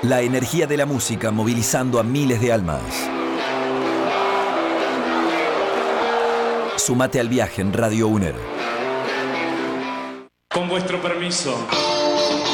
La energía de la música movilizando a miles de almas. Sumate al viaje en Radio UNER. Con vuestro permiso.